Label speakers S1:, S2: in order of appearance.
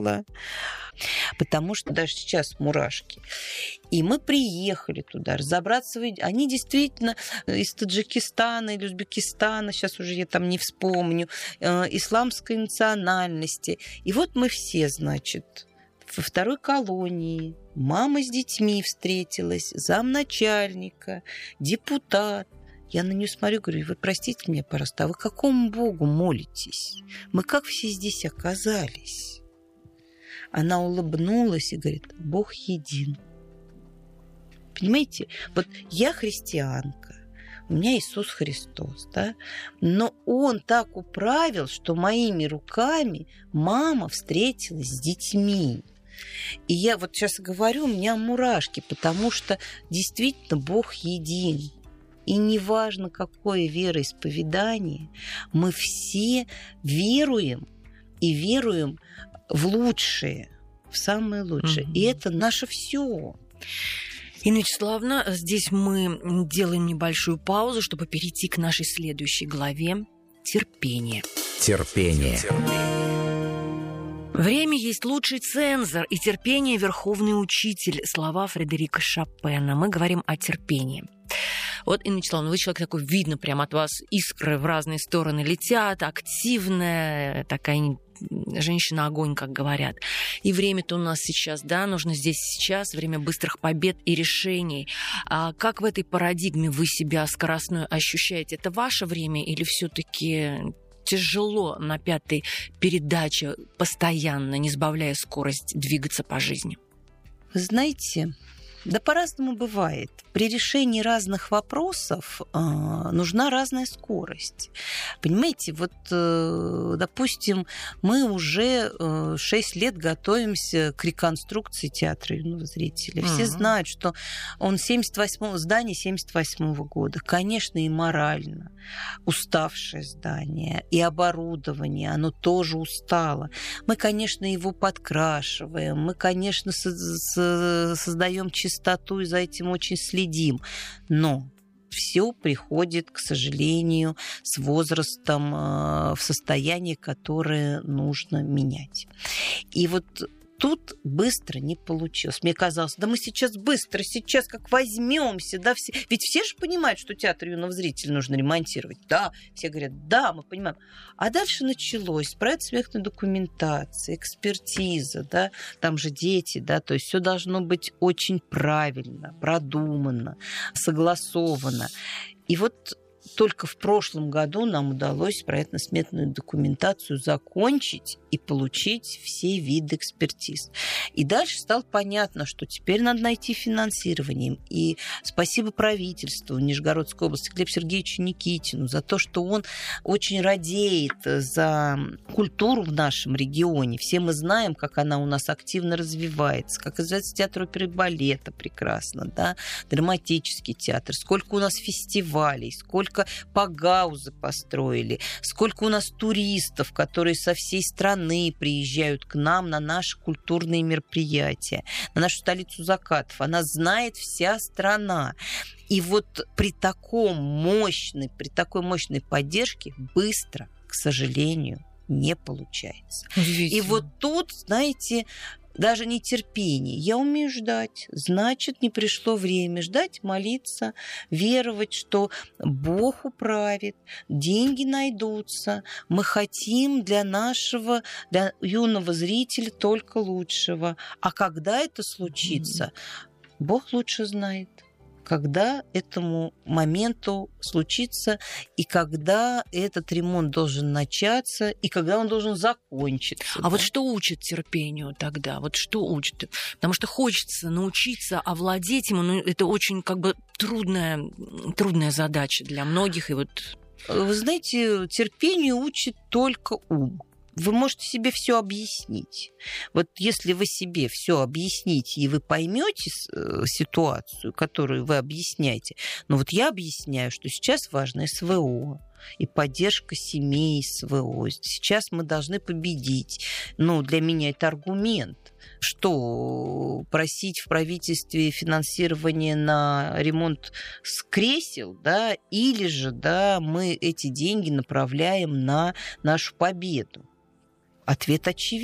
S1: была. Потому что даже сейчас мурашки. И мы приехали туда разобраться. Они действительно из Таджикистана или Узбекистана, сейчас уже я там не вспомню, исламской национальности. И вот мы все, значит, во второй колонии. Мама с детьми встретилась, замначальника, депутат. Я на нее смотрю, говорю: вы простите меня, пожалуйста, а вы какому Богу молитесь? Мы как все здесь оказались? Она улыбнулась и говорит: Бог един. Понимаете, вот я христианка, у меня Иисус Христос, да, но Он так управил, что моими руками мама встретилась с детьми. И я вот сейчас говорю, у меня мурашки, потому что действительно Бог един. И неважно, какое вероисповедание, мы все веруем и веруем в лучшее, в самое лучшее. И это наше все.
S2: Инна Вячеславовна, здесь мы делаем небольшую паузу, чтобы перейти к нашей следующей главе – терпение.
S3: Терпение.
S2: Время есть лучший цензор, и терпение – верховный учитель. Слова Фредерика Шопена. Мы говорим о терпении. Вот, Инна Вячеславовна, вы человек такой, видно прямо от вас, искры в разные стороны летят, активная, такая женщина-огонь, как говорят. И время-то у нас сейчас, да, нужно здесь сейчас, время быстрых побед и решений. А как в этой парадигме вы себя скоростной ощущаете? Это ваше время или все-таки тяжело на 5-й передаче постоянно, не сбавляя скорость, двигаться по жизни?
S1: Вы знаете, да по-разному бывает. При решении разных вопросов нужна разная скорость. Понимаете, вот, допустим, мы уже 6 лет готовимся к реконструкции театра юного зрителя. Все знают, что он здание 78 года. Конечно, и морально уставшее здание, и оборудование, оно тоже устало. Мы, конечно, его подкрашиваем, мы, конечно, создаем чистоту, и за этим очень следим. Но все приходит, к сожалению, с возрастом в состояние, которое нужно менять. И вот тут быстро не получилось. Мне казалось, да мы сейчас быстро, сейчас как возьмемся, да, все. Ведь все же понимают, что театр юного зрителя нужно ремонтировать. Да, все говорят, да, мы понимаем. А дальше началось проект смехной документации, экспертиза, да, там же дети, да, то есть все должно быть очень правильно, продуманно, согласовано. И вот только в прошлом году нам удалось проектно-сметную документацию закончить и получить все виды экспертиз. И дальше стало понятно, что теперь надо найти финансирование. И спасибо правительству Нижегородской области, Глебу Сергеевичу Никитину за то, что он очень радеет за культуру в нашем регионе. Все мы знаем, как она у нас активно развивается, как называется театр оперы и балета прекрасно, да? Драматический театр, сколько у нас фестивалей, сколько пагаузы построили, сколько у нас туристов, которые со всей страны приезжают к нам на наши культурные мероприятия, на нашу столицу закатов. Она знает вся страна. И вот при такой мощной поддержке быстро, к сожалению, не получается. И вот тут, знаете, даже нетерпение. Я умею ждать. Значит, не пришло время. Ждать, молиться, веровать, что Бог управит, деньги найдутся. Мы хотим для юного зрителя только лучшего. А когда это случится, Бог лучше знает. Когда этому моменту случится, и когда этот ремонт должен начаться, и когда он должен закончиться.
S2: А вот что учит терпению тогда? Вот что учит? Потому что хочется научиться овладеть ему, но это очень трудная задача для многих. И вот...
S1: Вы знаете, терпению учит только ум. Вы можете себе все объяснить. Вот если вы себе все объясните, и вы поймете ситуацию, которую вы объясняете, но вот я объясняю, что сейчас важно СВО и поддержка семей СВО. Сейчас мы должны победить. Для меня это аргумент. Что просить в правительстве финансирование на ремонт кресел, да, или же, да, мы эти деньги направляем на нашу победу? Ответ очевиден.